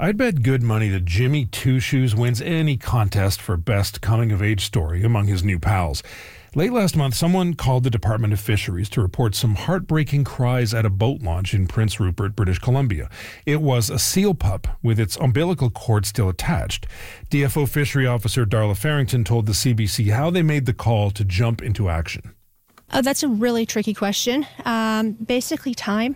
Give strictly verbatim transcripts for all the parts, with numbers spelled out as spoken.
I'd bet good money that Jimmy Two Shoes wins any contest for best coming-of-age story among his new pals. Late last month, someone called the Department of Fisheries to report some heartbreaking cries at a boat launch in Prince Rupert, British Columbia. It was a seal pup with its umbilical cord still attached. D F O Fishery Officer Darla Farrington told the C B C how they made the call to jump into action. Uh, that's a really tricky question. Um, basically time.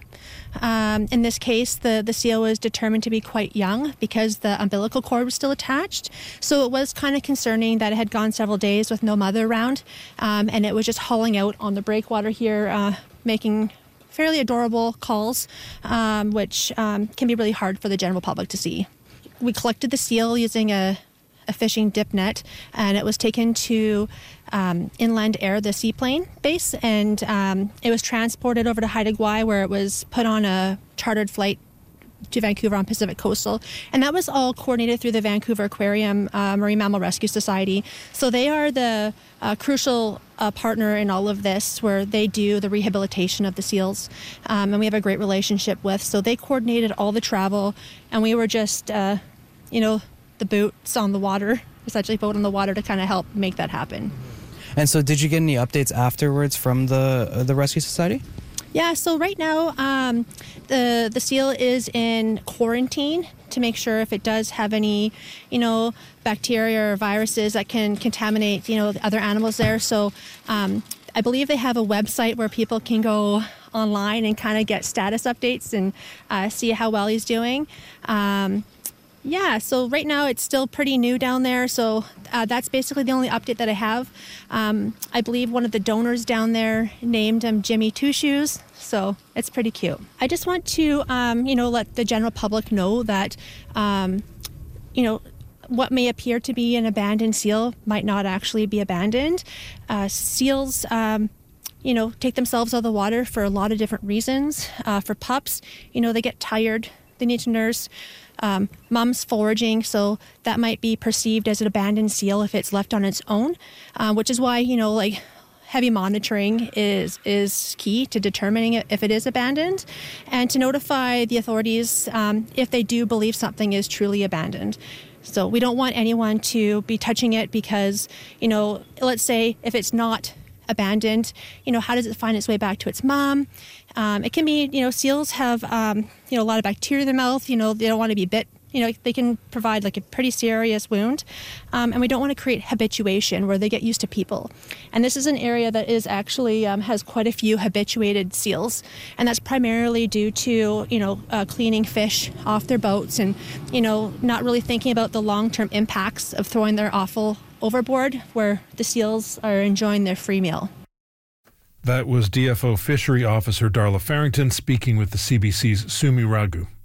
Um, in this case, the, the seal was determined to be quite young because the umbilical cord was still attached. So it was kind of concerning that it had gone several days with no mother around. Um, and it was just hauling out on the breakwater here, uh, making fairly adorable calls, um, which um, can be really hard for the general public to see. We collected the seal using a a fishing dip net, and it was taken to um, Inland Air, the seaplane base, and um, it was transported over to Haida Gwaii, where it was put on a chartered flight to Vancouver on Pacific Coastal, and that was all coordinated through the Vancouver Aquarium uh, Marine Mammal Rescue Society. So they are the uh, crucial uh, partner in all of this, where they do the rehabilitation of the seals, um, and we have a great relationship with. So they coordinated all the travel, and we were just, uh, you know, the boots on the water, essentially boat on the water to kind of help make that happen. And so did you get any updates afterwards from the uh, the Rescue Society? Yeah, so right now um, the the seal is in quarantine to make sure if it does have any, you know, bacteria or viruses that can contaminate, you know, the other animals there. So um, I believe they have a website where people can go online and kind of get status updates and uh, see how well he's doing. Um, Yeah, so right now it's still pretty new down there, so uh, that's basically the only update that I have. Um, I believe one of the donors down there named him Jimmy Two Shoes, so it's pretty cute. I just want to, um, you know, let the general public know that, um, you know, what may appear to be an abandoned seal might not actually be abandoned. Uh, seals, um, you know, take themselves out of the water for a lot of different reasons. Uh, for pups, you know, they get tired, they need to nurse. Um, mom's foraging, so that might be perceived as an abandoned seal if it's left on its own, uh, which is why, you know, like heavy monitoring is is key to determining if it is abandoned, and to notify the authorities um, if they do believe something is truly abandoned. So we don't want anyone to be touching it because, you know, let's say if it's not abandoned, you know, how does it find its way back to its mom? Um, it can be, you know, seals have, um, you know, a lot of bacteria in their mouth. You know, they don't want to be bit. You know, they can provide like a pretty serious wound. Um, and we don't want to create habituation where they get used to people. And this is an area that is actually um, has quite a few habituated seals. And that's primarily due to, you know, uh, cleaning fish off their boats and, you know, not really thinking about the long-term impacts of throwing their offal overboard where the seals are enjoying their free meal. That was D F O Fishery Officer Darla Farrington speaking with the C B C's Sumi Raghu.